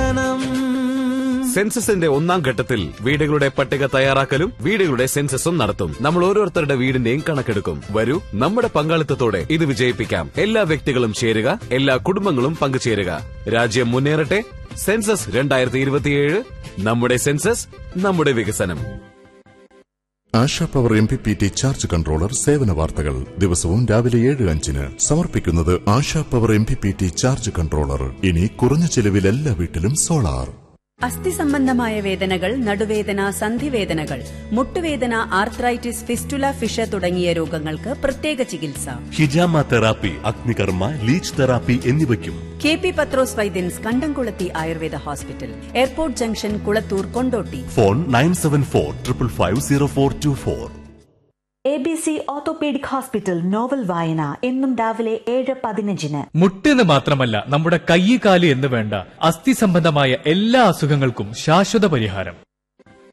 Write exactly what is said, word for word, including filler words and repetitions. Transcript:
വികസനം. സെൻസസിന്റെ ഒന്നാം ഘട്ടത്തിൽ വീടുകളുടെ പട്ടിക തയ്യാറാക്കലും വീടുകളുടെ സെൻസസും നടത്തും. നമ്മൾ ഓരോരുത്തരുടെ വീടിന്റെയും കണക്കെടുക്കും. വരൂ, നമ്മുടെ പങ്കാളിത്തത്തോടെ ഇത് വിജയിപ്പിക്കാം. എല്ലാ വ്യക്തികളും ചേരുക, എല്ലാ കുടുംബങ്ങളും പങ്കുചേരുക. രാജ്യം മുന്നേറട്ടെ. സെൻസസ് രണ്ടായിരത്തി ഇരുപത്തിയേഴ്. നമ്മുടെ സെൻസസ്, നമ്മുടെ വികസനം. ASHA power M P P T charge controller സേവന വാർത്തകൾ ദിവസവും രാവിലെ ഏഴ് അഞ്ചിന് സമർപ്പിക്കുന്നത് ASHA power M P P T charge controller. ഇനി കുറഞ്ഞ ചെലവിൽ എല്ലാ വീട്ടിലും സോളാർ. അസ്ഥി സംബന്ധമായ വേദനകൾ, നടുവേദന, സന്ധിവേദനകൾ, മുട്ടുവേദന, ആർത്രൈറ്റിസ്, ഫിസ്റ്റുല, ഫിഷ തുടങ്ങിയ രോഗങ്ങൾക്ക് പ്രത്യേക ചികിത്സ. ഹിജാമ തെറാപ്പി, അഗ്നികർമ്മ, ലീച്ച് തെറാപ്പി എന്നിവയ്ക്കും കെ പി പത്രോസ് വൈദ്യൻസ്, കണ്ടംകുളത്തി Ayurveda hospital, airport junction, Kulathur, Kondotty. Phone nine seven four triple five zero four to four. A B C orthopaedic hospital novel വായന എന്നും രാവിലെ ഏഴ് പതിനഞ്ചിന്. മുട്ടെന്ന് മാത്രമല്ല, നമ്മുടെ കൈ, കാല് എന്ന് വേണ്ട അസ്ഥി സംബന്ധമായ എല്ലാ അസുഖങ്ങൾക്കും ശാശ്വത പരിഹാരം.